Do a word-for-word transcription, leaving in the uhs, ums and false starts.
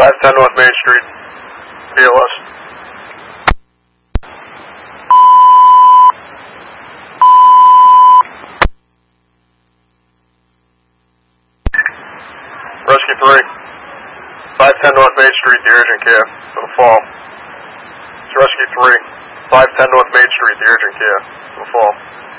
five ten North Main Street, B L S. Rescue three, five ten North Main Street, the urgent care for the fall. It's Rescue three, five ten North Main Street, the urgent care for the fall.